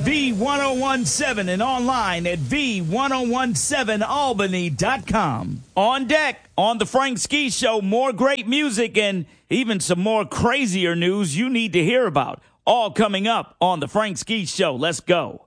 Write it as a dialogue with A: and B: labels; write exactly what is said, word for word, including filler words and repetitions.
A: V ten seventeen and online at V ten seventeen albany dot com. On deck, on the Frank Ski Show, more great music and even some more crazier news you need to hear about. All coming up on the Frank Ski Show. Let's go.